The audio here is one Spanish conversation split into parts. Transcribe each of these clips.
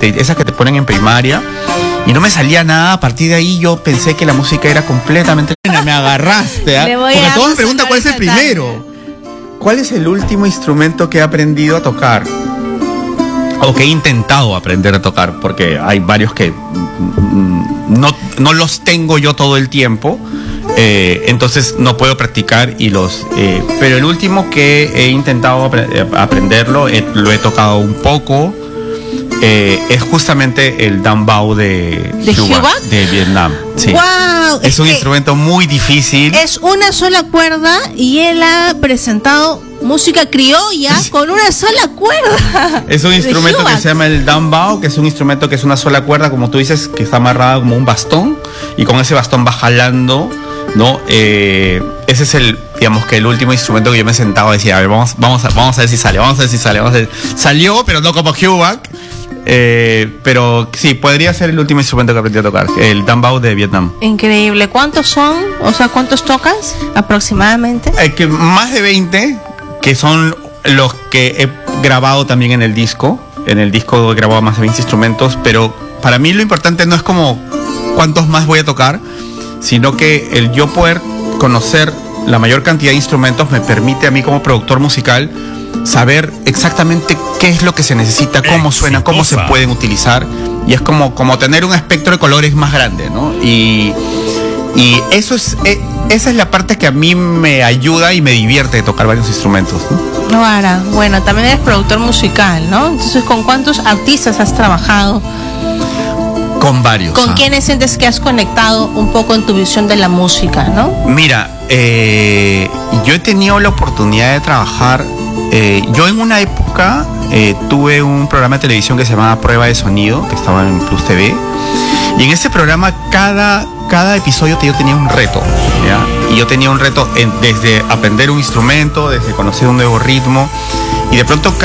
esas que te ponen en primaria. Y no me salía nada. A partir de ahí yo pensé que la música era completamente... Me agarraste, ¿eh? Porque todos me preguntan cuál es el primero. ¿Cuál es el último instrumento que he aprendido a tocar? O que he intentado aprender a tocar, porque hay varios que no los tengo yo todo el tiempo, entonces no puedo practicar pero el último que he intentado aprenderlo, lo he tocado un poco, es justamente el Dan Bao de Cuba, de Vietnam. Sí. Wow, es un instrumento muy difícil. Es una sola cuerda y él ha presentado música criolla con una sola cuerda. Es un instrumento que se llama el Dan Bao, que es un instrumento que es una sola cuerda, como tú dices, que está amarrada como un bastón, y con ese bastón va jalando, ¿no? Ese es el último instrumento que yo me he sentado a decir, a ver, vamos a ver si sale, Salió, pero no como Cuba. Pero sí, podría ser el último instrumento que aprendí a tocar, el Dan Bao de Vietnam. Increíble. ¿Cuántos son? O sea, ¿cuántos tocas aproximadamente? Que más de 20, que son los que he grabado también en el disco. En el disco he grabado más de 20 instrumentos, pero para mí lo importante no es como cuántos más voy a tocar, sino que el yo poder conocer la mayor cantidad de instrumentos me permite a mí como productor musical saber exactamente qué es lo que se necesita, cómo suena, cómo se pueden utilizar, y es como tener un espectro de colores más grande, ¿no? Y esa es la parte que a mí me ayuda y me divierte de tocar varios instrumentos, ¿no? Ahora, bueno, también eres productor musical, ¿no? Entonces, ¿con cuántos artistas has trabajado? Con varios. ¿Con quiénes sientes que has conectado un poco en tu visión de la música, no? Mira, yo he tenido la oportunidad de trabajar. Yo en una época tuve un programa de televisión que se llamaba Prueba de Sonido, que estaba en Plus TV, y en ese programa cada episodio yo tenía un reto, ¿ya? Y yo tenía un reto desde aprender un instrumento, desde conocer un nuevo ritmo, y de pronto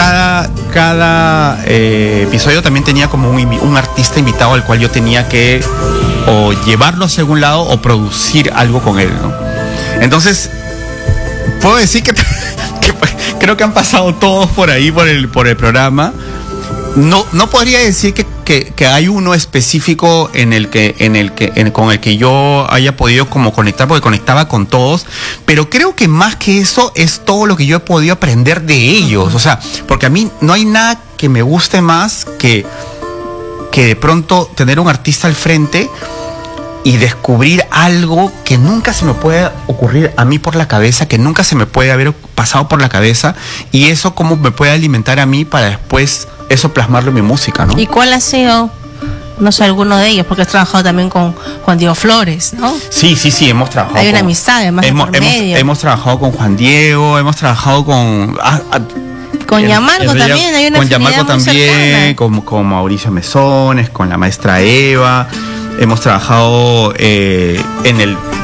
cada episodio también tenía como un artista invitado al cual yo tenía que o llevarlo hacia algún lado o producir algo con él, ¿no? Entonces puedo decir que creo que han pasado todos por ahí por el programa. No podría decir que hay uno específico con el que yo haya podido como conectar, porque conectaba con todos, pero creo que más que eso es todo lo que yo he podido aprender de ellos. O sea, porque a mí no hay nada que me guste más que de pronto tener un artista al frente y descubrir algo que nunca se me puede ocurrir a mí por la cabeza, que nunca se me puede haber pasado por la cabeza, y eso cómo me puede alimentar a mí para después eso plasmarlo en mi música, ¿no? ¿Y cuál ha sido, no sé, alguno de ellos? Porque has trabajado también con Juan Diego Flores, ¿no? Sí, hemos trabajado. Hay una amistad, además, hemos trabajado con Juan Diego, hemos trabajado con Yamarco también, hay una con Yamarco también, con Mauricio Mesones, con la maestra Eva. Hemos trabajado en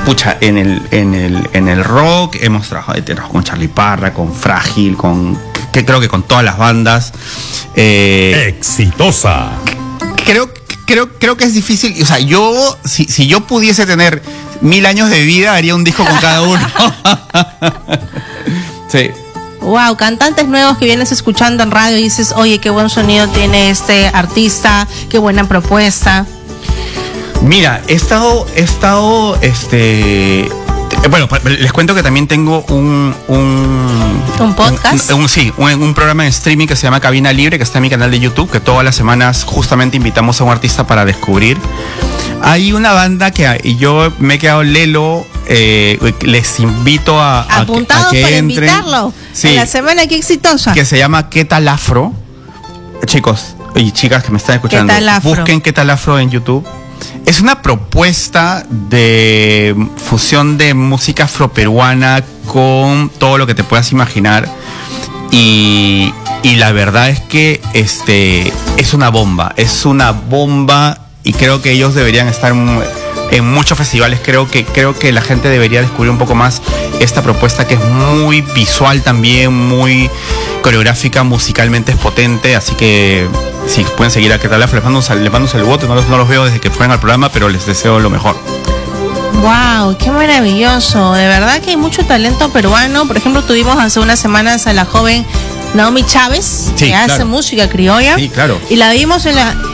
el rock, hemos trabajado con Charlie Parra, con Frágil, creo que con todas las bandas. Exitosa. Creo que es difícil. O sea, si yo pudiese tener 1000 años de vida, haría un disco con cada uno. Sí. Wow, cantantes nuevos que vienes escuchando en radio y dices, oye, qué buen sonido tiene este artista, qué buena propuesta. Mira, he estado, bueno, les cuento que también tengo un podcast. Un programa de streaming que se llama Cabina Libre, que está en mi canal de YouTube, que todas las semanas justamente invitamos a un artista para descubrir. Hay una banda que yo me he quedado lelo, les invito a que para entren. Invitarlo. Sí, en la semana Qué Exitosa. Que se llama ¿Qué tal Afro? Chicos y chicas que me están escuchando, busquen ¿Qué tal Afro? En YouTube. Es una propuesta de fusión de música afroperuana con todo lo que te puedas imaginar, y la verdad es que es una bomba, y creo que ellos deberían estar en muchos festivales. Creo que la gente debería descubrir un poco más esta propuesta, que es muy visual también, muy coreográfica, musicalmente es potente, así que sí, pueden seguir a ¿Qué tal Afro? Les mando un saludo, no los veo desde que fueron al programa, pero les deseo lo mejor. Wow, qué maravilloso, de verdad que hay mucho talento peruano. Por ejemplo, tuvimos hace unas semanas a la joven Naomi Chávez, que hace música criolla. Sí, claro. Y la vimos